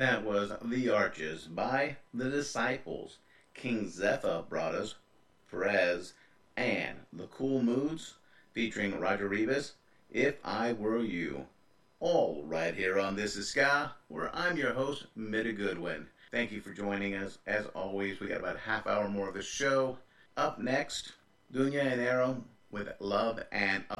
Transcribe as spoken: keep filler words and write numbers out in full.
That was The Arches by The Disciples. King Zephyr brought us Perez and The Cool Moods featuring Roger Rivas, If I Were You. All right here on This Is Ska, where I'm your host, Midda Goodwin. Thank you for joining us. As always, we got about a half hour more of the show. Up next, Dunya and Arrow with Love and